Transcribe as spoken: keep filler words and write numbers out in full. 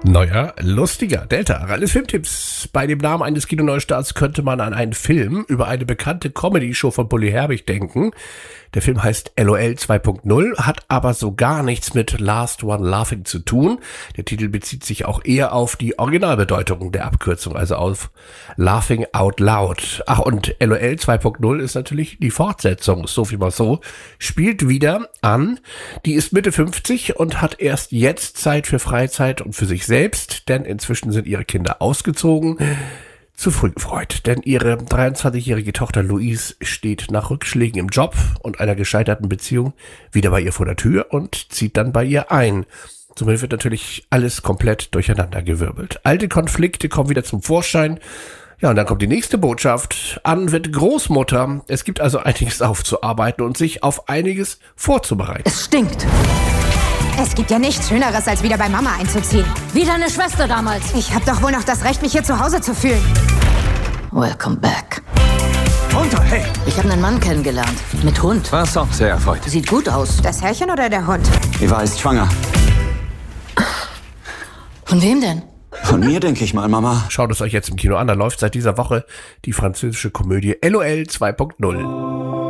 Neuer, lustiger Delta. Alles Filmtipps. Bei dem Namen eines Kinoneustarts könnte man an einen Film über eine bekannte Comedy-Show von Bully Herbig denken. Der Film heißt LOL zwei Punkt null, hat aber so gar nichts mit Last One Laughing zu tun. Der Titel bezieht sich auch eher auf die Originalbedeutung der Abkürzung, also auf Laughing Out Loud. Ach, und LOL zwei Punkt null ist natürlich die Fortsetzung, so viel mal so. Spielt wieder an. Die ist Mitte fünfzig und hat erst jetzt Zeit für Freizeit und für sich selbst, denn inzwischen sind ihre Kinder ausgezogen. Zu früh gefreut, denn ihre dreiundzwanzigjährige Tochter Louise steht nach Rückschlägen im Job und einer gescheiterten Beziehung wieder bei ihr vor der Tür und zieht dann bei ihr ein. Somit wird natürlich alles komplett durcheinandergewirbelt. Alte Konflikte kommen wieder zum Vorschein. Ja, und dann kommt die nächste Botschaft. Ann wird Großmutter. Es gibt also einiges aufzuarbeiten und sich auf einiges vorzubereiten. Es stinkt. Es gibt ja nichts Schöneres, als wieder bei Mama einzuziehen. Wie deine Schwester damals. Ich hab doch wohl noch das Recht, mich hier zu Hause zu fühlen. Welcome back. Runter, hey! Ich habe einen Mann kennengelernt. Mit Hund. War sonst sehr erfreut. Sieht gut aus. Das Herrchen oder der Hund? Eva ist schwanger. Von wem denn? Von mir, denke ich mal, Mama. Schaut es euch jetzt im Kino an. Da läuft seit dieser Woche die französische Komödie LOL zwei Punkt null.